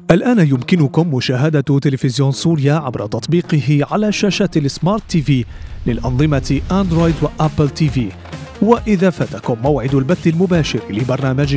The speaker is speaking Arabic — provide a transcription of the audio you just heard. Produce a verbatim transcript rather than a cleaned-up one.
الآن يمكنكم مشاهدة تلفزيون سوريا عبر تطبيقه على شاشة السمارت تي في للأنظمة أندرويد وأبل تي في. وإذا فاتكم موعد البث المباشر لبرنامج